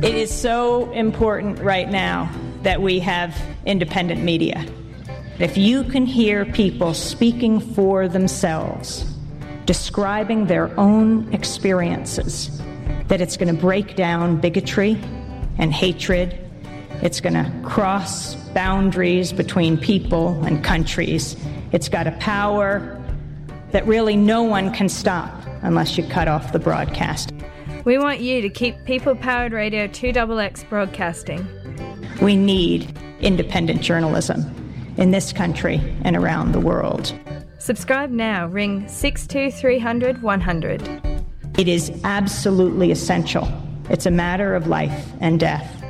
It is so important right now that we have independent media. If you can hear people speaking for themselves, describing their own experiences, that it's going to break down bigotry and hatred. It's going to cross boundaries between people and countries. It's got a power that really no one can stop unless you cut off the broadcast. We want you to keep People-Powered Radio 2XX broadcasting. We need independent journalism in this country and around the world. Subscribe now. Ring 62300 100. It is absolutely essential. It's a matter of life and death.